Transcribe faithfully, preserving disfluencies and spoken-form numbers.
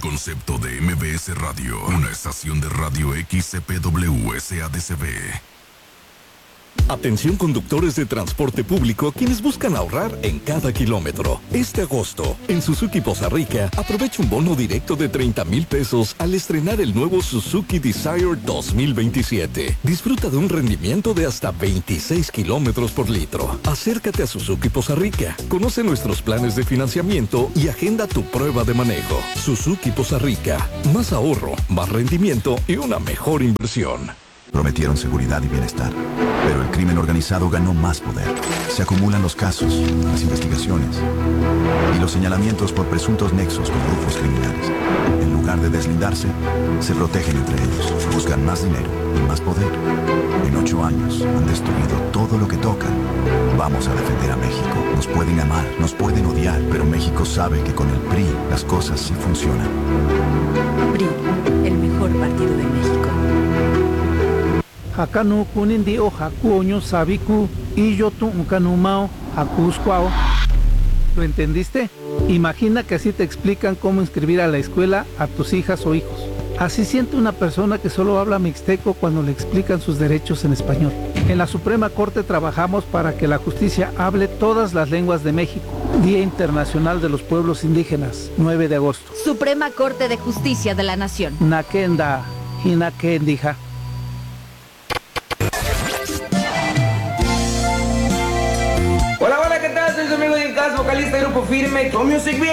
concepto de M B S Radio, una estación de radio X C P W S A D C B. Atención conductores de transporte público quienes buscan ahorrar en cada kilómetro. Este agosto, en Suzuki Poza Rica, aprovecha un bono directo de treinta mil pesos al estrenar el nuevo Suzuki Desire dos mil veintisiete. Disfruta de un rendimiento de hasta veintiséis kilómetros por litro. Acércate a Suzuki Poza Rica, conoce nuestros planes de financiamiento y agenda tu prueba de manejo. Suzuki Poza Rica, más ahorro, más rendimiento y una mejor inversión. Prometieron seguridad y bienestar, pero el crimen organizado ganó más poder. Se acumulan los casos, las investigaciones y los señalamientos por presuntos nexos con grupos criminales. En lugar de deslindarse, se protegen entre ellos, buscan más dinero y más poder. En ocho años han destruido todo lo que tocan. Vamos a defender a México. Nos pueden amar, nos pueden odiar, pero México sabe que con el P R I las cosas sí funcionan. P R I, el mejor partido de México. Hakanu kunindi o hakuoño sabiku y yo tu unkanumao hakuscuao. ¿Lo entendiste? Imagina que así te explican cómo inscribir a la escuela a tus hijas o hijos. Así siente una persona que solo habla mixteco cuando le explican sus derechos en español. En la Suprema Corte trabajamos para que la justicia hable todas las lenguas de México. Día Internacional de los Pueblos Indígenas, nueve de agosto. Suprema Corte de Justicia de la Nación. Nakenda, Hinakendija. Hola, hola, ¿qué tal? Soy su amigo Din Cas, vocalista del grupo Firme, con Music Video.